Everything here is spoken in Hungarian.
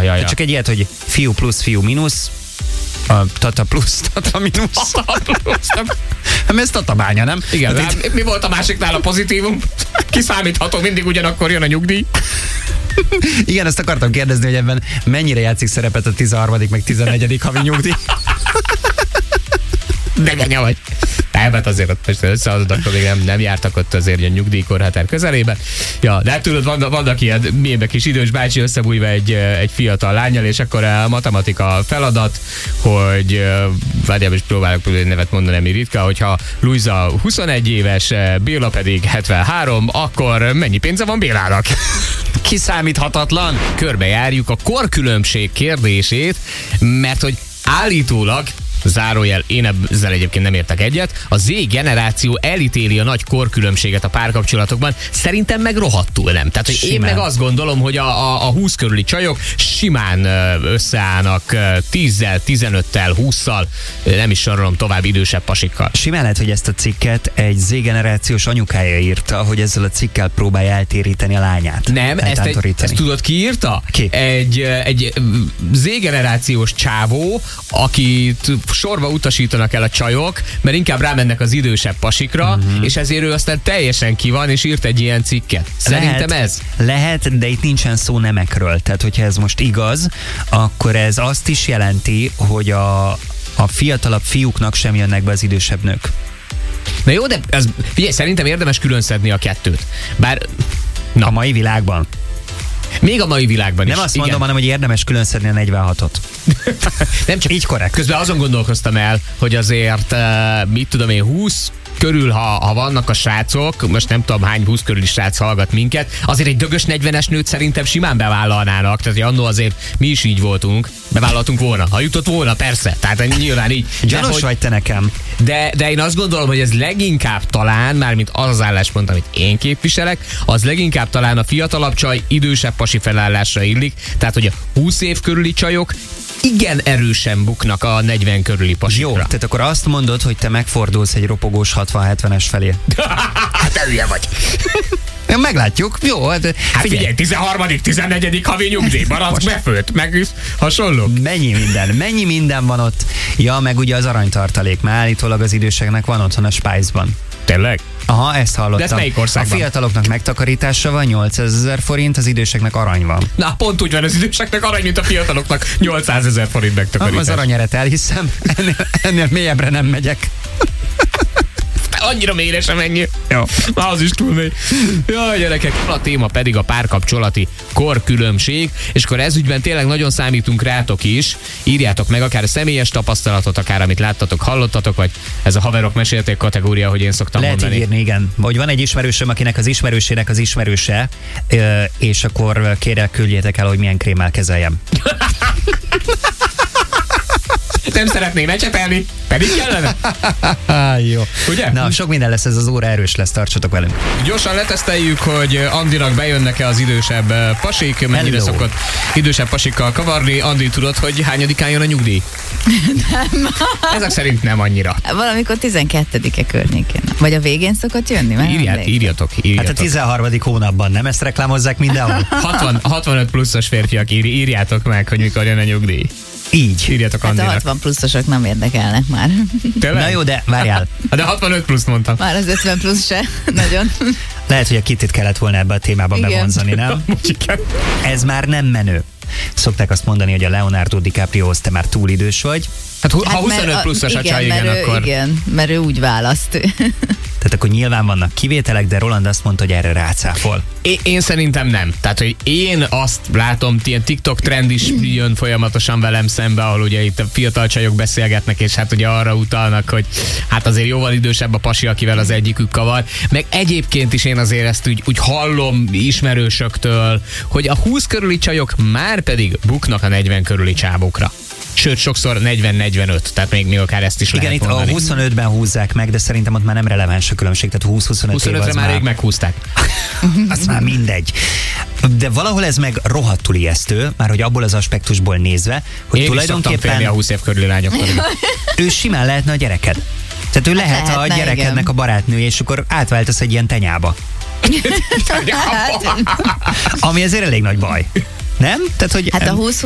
ja. Csak egy ilyet, hogy fiú plusz fiú mínusz, a tata plusz tata mínusz. Nem, ez tatabánya, nem? Igen, hát mi volt a másiknál a pozitívum? Kiszámítható, mindig ugyanakkor jön a nyugdíj. Igen, ezt akartam kérdezni, hogy ebben mennyire játszik szerepet a 13. meg 14. havi nyugdíj. De genya vagy. Nem, hát azért ott most összeadod, akkor még nem jártak ott azért a nyugdíjkorhatár közelébe. Ja, de hát tudod, vannak ilyen milyen kis idős bácsi összebújva egy fiatal lánnyal, és akkor a matematika feladat, hogy várjál, is próbálok nevet mondani, ami ritka, hogyha Luisa 21 éves, Béla pedig 73, akkor mennyi pénze van Bélának? Kiszámíthatatlan. Körbejárjuk a korkülönbség kérdését, mert hogy állítólag, zárójel, én ezzel egyébként nem értek egyet, a Z generáció elítéli a nagy korkülönbséget a párkapcsolatokban, szerintem meg rohadtul nem. Tehát, hogy én meg azt gondolom, hogy a 20 körüli csajok simán összeállnak 10-zel, 15-tel, 20-szal, nem is sorolom tovább idősebb pasikkal. Simán lehet, hogy ezt a cikket egy Z generációs anyukája írta, hogy ezzel a cikkel próbálja eltéríteni a lányát. Nem, ezt tudod ki írta? Ki? Egy Z generációs csávó, akit sorba utasítanak el a csajok, mert inkább rámennek az idősebb pasikra, és ezért ő aztán teljesen ki van, és írt egy ilyen cikket. Szerintem ez? Lehet, de itt nincsen szó nemekről. Tehát, hogyha ez most igaz, akkor ez azt is jelenti, hogy a fiatalabb fiúknak sem jönnek be az idősebb nők. Na jó, de figyelj, szerintem érdemes külön szedni a kettőt. Bár... Na. A mai világban. Még a mai világban is. Nem azt mondom, hanem, hogy érdemes különszedni a 46-ot. Nem csak így korrekt. Közben azon gondolkoztam el, hogy azért, mit tudom én, 20 körül, ha vannak a srácok, most nem tudom hány 20 körüli srác hallgat minket, azért egy dögös 40-es nőt szerintem simán bevállalnának, tehát annó azért mi is így voltunk, bevállaltunk volna, ha jutott volna, persze, tehát nyilván így. Gyanús vagy te nekem. De én azt gondolom, hogy ez leginkább talán, mármint az az álláspont, amit én képviselek, az leginkább talán a fiatalabb csaj idősebb pasi felállásra illik, tehát hogy a 20 év körüli csajok igen erősen buknak a 40 körüli pasikra. Jó, tehát akkor azt mondod, hogy te megfordulsz egy ropogós 60-70-es felé. Hát te hülye vagy. Meglátjuk. Jó, hát figyelj, 13., 14. havi nyugdíj, barack befőtt, meg hasonló. Mennyi minden van ott. Ja, meg ugye az aranytartalék, már állítólag az időseknek van otthon a Spice-ban. Tényleg? Aha, ezt hallottam. De ez melyik országban? A fiataloknak megtakarítása van, 800 000 forint, az időseknek arany van. Na, pont úgy van, az időseknek arany, mint a fiataloknak 800 000 forint megtakarítás. Az aranyeret elhiszem, ennél mélyebbre nem megyek. Annyira mélyre sem ennyi. Jó. Az is túl mély. Jaj, gyerekek, a téma pedig a párkapcsolati korkülönbség, és akkor ezügyben tényleg nagyon számítunk rátok is. Írjátok meg akár a személyes tapasztalatot, akár amit láttatok, hallottatok, vagy ez a haverok mesélték kategória, hogy én szoktam lehet mondani. Lehet írni, igen. Hogy van egy ismerősöm, akinek az ismerősének az ismerőse, és akkor kérlek, küldjétek el, hogy milyen krémmel kezeljem. Nem szeretném ecsetelni, pedig kellene. Jó. Ugye? Na, sok minden lesz, ez az óra erős lesz, tartsatok velünk. Gyorsan leteszteljük, hogy Andinak bejönnek-e az idősebb pasik, mennyire szokott idősebb pasikkal kavarni. Andi, tudod, hogy hányadikán jön a nyugdíj? Nem. Ezek szerint nem annyira. Valamikor 12-e környékén. Vagy a végén szokott jönni? Írjatok. Hát a 13. hónapban, nem ezt reklámozzák mindenhol? 65 pluszos férfiak, írjátok meg, hogy mikor jön a nyugdíj. Így. Írjatok Andinak. Hát a 60 pluszosok nem érdekelnek már. Tényleg? Na jó, de várjál. De 65 plusz mondtam. Már az 50 plusz se. Nagyon. Lehet, hogy a Kittit kellett volna ebbe a témába bevonzani, nem? Ez már nem menő. Szokták azt mondani, hogy a Leonardo DiCapriohoz te már túl idős vagy. Hát ha 25 pluszos a csaj, igen, akkor... Igen, mert ő úgy választ. Tehát akkor nyilván vannak kivételek, de Roland azt mondta, hogy erre rácáfol. Én szerintem nem. Tehát, hogy én azt látom, ilyen TikTok trend is jön folyamatosan velem szembe, ahol ugye itt a fiatal csajok beszélgetnek, és hát ugye arra utalnak, hogy hát azért jóval idősebb a pasi, akivel az egyikük kavar. Meg egyébként is én azért ezt úgy hallom ismerősöktől, hogy a 20 körüli csajok már pedig buknak a 40 körüli csábokra. Sőt, sokszor 40-45, tehát még akár ezt is igen, lehet itt mondani. A 25-ben húzzák meg, de szerintem ott már nem releváns a különbség, tehát 20-25 év az már rég meghúzták. Az már mindegy. De valahol ez meg rohadtul ijesztő, már hogy abból az aspektusból nézve, hogy én tulajdonképpen a 20 év körüli lányoktól. Ő simán lehetne a gyereked. Tehát ő lehet a gyerekednek igen. A barátnője, és akkor átváltasz egy ilyen tenyába. Ami azért elég nagy baj. Nem? Tehát, hogy hát a 20